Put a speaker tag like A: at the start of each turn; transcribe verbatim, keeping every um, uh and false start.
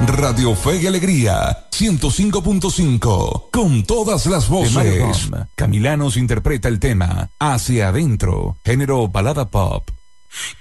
A: Radio Fe y Alegría, ciento cinco punto cinco, con todas las voces. De Mario Gom, Camilanos interpreta el tema Hacia Adentro, género balada pop.